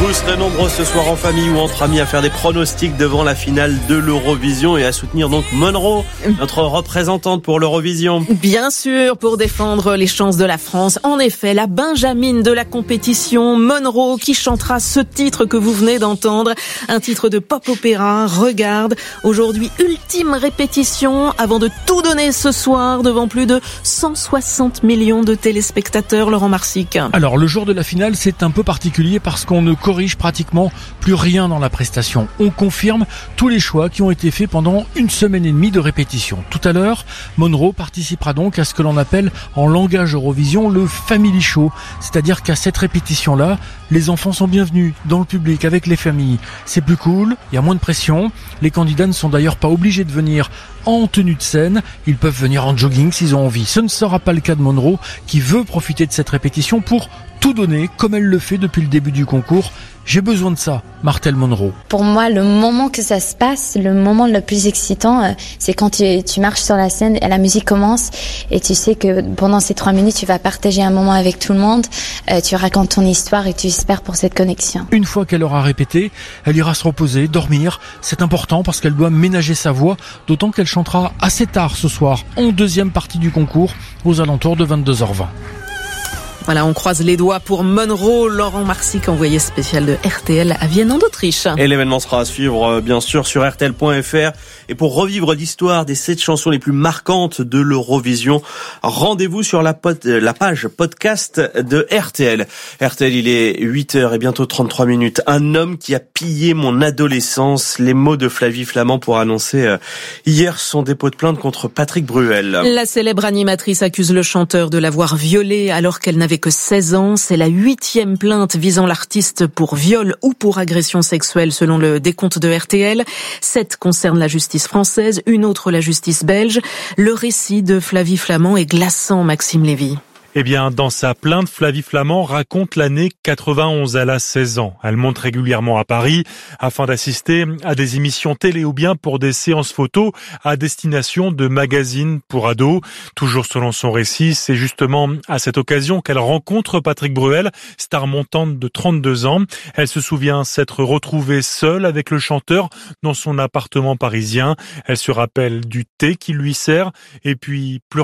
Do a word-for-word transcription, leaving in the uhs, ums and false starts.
Vous serez nombreux ce soir en famille ou entre amis à faire des pronostics devant la finale de l'Eurovision et à soutenir donc Monroe, notre représentante pour l'Eurovision. Bien sûr, pour défendre les chances de la France. En effet, la benjamine de la compétition, Monroe, qui chantera ce titre que vous venez d'entendre. Un titre de pop-opéra, Regarde. Aujourd'hui, ultime répétition avant de tout donner ce soir devant plus de cent soixante millions de téléspectateurs. Laurent Marsic. Alors, le jour de la finale, c'est un peu particulier parce qu'on ne corrige pratiquement plus rien dans la prestation. On confirme tous les choix qui ont été faits pendant une semaine et demie de répétition. Tout à l'heure, Monroe participera donc à ce que l'on appelle en langage Eurovision le Family Show. C'est-à-dire qu'à cette répétition-là, les enfants sont bienvenus dans le public avec les familles. C'est plus cool, il y a moins de pression. Les candidats ne sont d'ailleurs pas obligés de venir en tenue de scène. Ils peuvent venir en jogging s'ils ont envie. Ce ne sera pas le cas de Monroe qui veut profiter de cette répétition pour tout donner comme elle le fait depuis le début du concours. J'ai besoin de ça, martèle Monroe. Pour moi, le moment que ça se passe, le moment le plus excitant, c'est quand tu, tu marches sur la scène et la musique commence et tu sais que pendant ces trois minutes, tu vas partager un moment avec tout le monde, euh, tu racontes ton histoire et tu espères pour cette connexion. Une fois qu'elle aura répété, elle ira se reposer, dormir. C'est important parce qu'elle doit ménager sa voix, d'autant qu'elle chantera assez tard ce soir, en deuxième partie du concours, aux alentours de vingt-deux heures vingt. Voilà, on croise les doigts pour Monroe. Laurent Marsic, envoyé spécial de R T L à Vienne en Autriche. Et l'événement sera à suivre, bien sûr, sur R T L point F R. Et pour revivre l'histoire des sept chansons les plus marquantes de l'Eurovision, rendez-vous sur la, pod- la page podcast de R T L. R T L, il est huit heures et bientôt trente-trois minutes. Un homme qui a pillé mon adolescence. Les mots de Flavie Flament pour annoncer euh, hier son dépôt de plainte contre Patrick Bruel. La célèbre animatrice accuse le chanteur de l'avoir violée alors qu'elle n'avait que seize ans. C'est la huitième plainte visant l'artiste pour viol ou pour agression sexuelle selon le décompte de R T L. Sept concernent la justice française, une autre la justice belge. Le récit de Flavie Flament est glaçant, Maxime Lévy. Eh bien, dans sa plainte, Flavie Flament raconte l'année quatre-vingt-onze. Elle a seize ans. Elle monte régulièrement à Paris afin d'assister à des émissions télé ou bien pour des séances photos à destination de magazines pour ados. Toujours selon son récit, c'est justement à cette occasion qu'elle rencontre Patrick Bruel, star montante de trente-deux ans. Elle se souvient s'être retrouvée seule avec le chanteur dans son appartement parisien. Elle se rappelle du thé qu'il lui sert et puis pleure